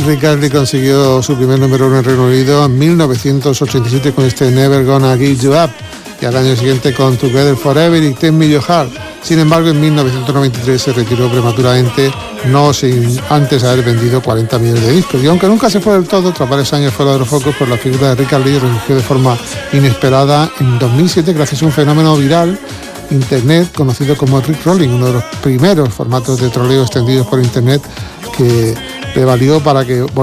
Rick Astley consiguió su primer número 1 en Reino Unido en 1987 con este Never Gonna Give You Up, y al año siguiente con Together Forever y Take Me Your Heart. Sin embargo, en 1993 se retiró prematuramente, no sin antes haber vendido 40 millones de discos. Y aunque nunca se fue del todo, tras varios años fuera de los focos, por la figura de Rick Astley resurgió de forma inesperada en 2007 gracias a un fenómeno viral internet conocido como Rick Rolling, uno de los primeros formatos de troleo extendidos por internet que le valió para que